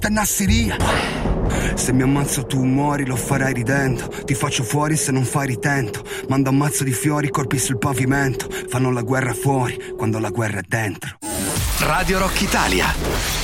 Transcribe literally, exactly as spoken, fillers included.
Nasseria. Se mi ammazzo tu muori, lo farai ridendo. Ti faccio fuori se non fai ritento. Mando un mazzo di fiori, corpi sul pavimento. Fanno la guerra fuori quando la guerra è dentro. Radio Rock Italia.